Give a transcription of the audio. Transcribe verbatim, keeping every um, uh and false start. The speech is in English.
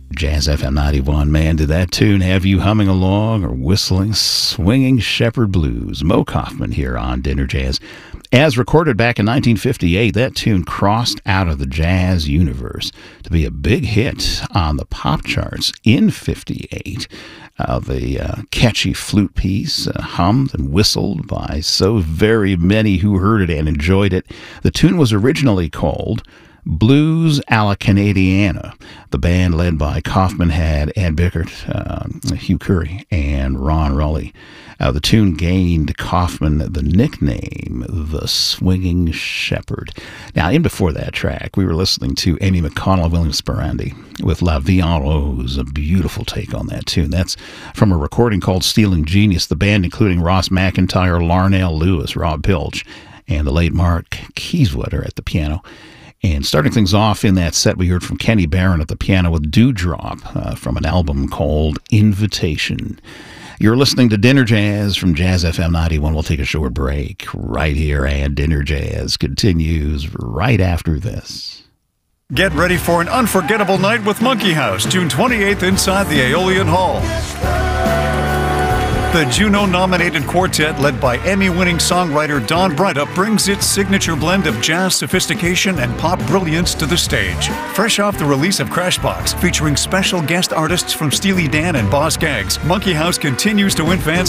Jazz F M ninety-one, man, did that tune have you humming along or whistling Swinging Shepherd Blues? Mo Kaufman here on Dinner Jazz. As recorded back in nineteen fifty-eight, that tune crossed out of the jazz universe to be a big hit on the pop charts in fifty-eight. Uh, the uh, catchy flute piece, uh, hummed and whistled by so very many who heard it and enjoyed it. The tune was originally called Blues a la Canadiana. The band led by Kaufman had Ed Bickert, uh, Hugh Curry, and Ron Rowley. Uh, the tune gained Kaufman the nickname the Swinging Shepherd. Now, in before that track, we were listening to Amy McConnell, William Sperandi with La Vie en Rose, a beautiful take on that tune. That's from a recording called Stealing Genius. The band, including Ross McIntyre, Larnell Lewis, Rob Pilch, and the late Mark Kieswetter at the piano. And starting things off in that set, we heard from Kenny Barron at the piano with Dewdrop uh, from an album called Invitation. You're listening to Dinner Jazz from Jazz F M ninety-one. We'll take a short break right here, and Dinner Jazz continues right after this. Get ready for an unforgettable night with Monkey House, June twenty-eighth inside the Aeolian Hall. The Juno-nominated quartet, led by Emmy-winning songwriter Don Breitup, brings its signature blend of jazz sophistication and pop brilliance to the stage. Fresh off the release of Crashbox, featuring special guest artists from Steely Dan and Boz Scaggs, Monkey House continues to win fans